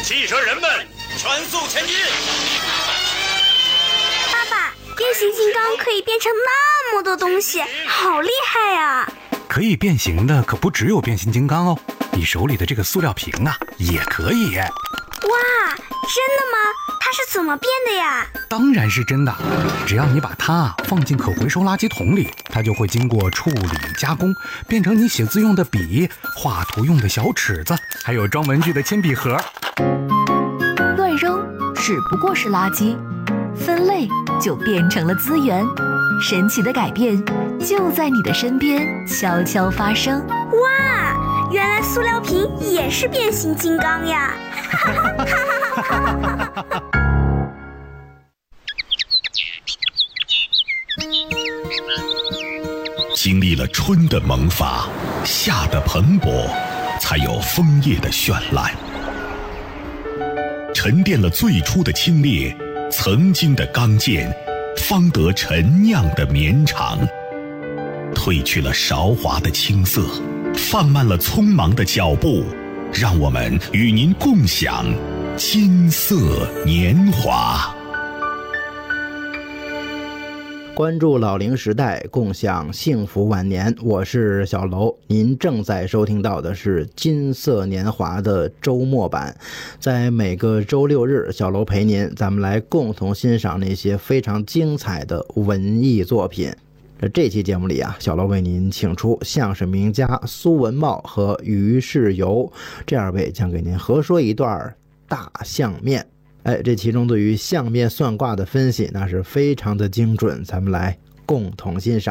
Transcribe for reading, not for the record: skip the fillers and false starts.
汽车人们，全速前进！ 爸爸，变形金刚可以变成那么多东西，好厉害呀！ 可以变形的可不只有变形金刚哦，你手里的这个塑料瓶啊，也可以。 哇，真的吗？它是怎么变的呀？ 当然是真的，只要你把它放进可回收垃圾桶里，它就会经过处理加工，变成你写字用的笔、画图用的小尺子，还有装文具的铅笔盒。 乱扔只不过是垃圾，分类就变成了资源。神奇的改变就在你的身边悄悄发生。 哇，原来塑料瓶也是变形金刚呀！ 经历了春的萌发，夏的蓬勃，才有枫叶的绚烂。沉淀了最初的清冽，曾经的刚健，方得陈酿的绵长。褪去了韶华的青涩，放慢了匆忙的脚步，让我们与您共享金色年华。 关注老龄时代，共享幸福晚年。我是小楼，您正在收听到的是金色年华的周末版。在每个周六日，小楼陪您，咱们来共同欣赏那些非常精彩的文艺作品。这期节目里啊，小楼为您请出相声名家苏文茂和于世友这二位，将给您合说一段大相面。这其中对于相面算卦的分析那是非常的精准，咱们来共同欣赏。